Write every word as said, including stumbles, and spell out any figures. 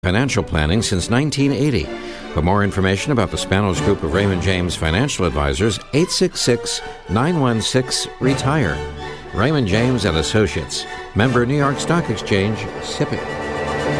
Financial planning since nineteen eighty. For more information about the Spanos Group of Raymond James Financial Advisors, eight six six, nine one six, RETIRE. Raymond James and Associates. Member New York Stock Exchange, S I P C.